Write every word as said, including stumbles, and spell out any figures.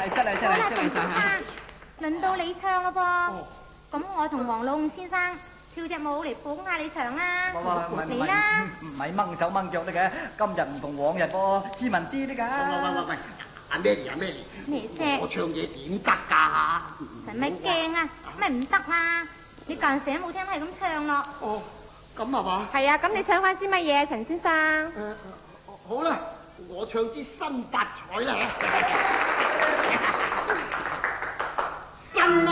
禮失禮失禮失禮晒嚇。 輪到你唱咯噃，咁我同黃老五先生跳隻舞嚟捧下你場啊！嚟啦！ 唔係掹手掹腳得嘅，今日唔同往日噃，斯文啲啲㗎。 喂喂喂喂，阿咩嚟啊咩嚟？ 咩啫？ 我唱嘢點得㗎？ 使乜驚啊？咩唔得啊？你間時都冇聽係咁唱咯。 哦，咁係嘛？ 係啊，咁你唱翻支乜嘢，陳先生？ 誒好啦，我唱支新發財啦。新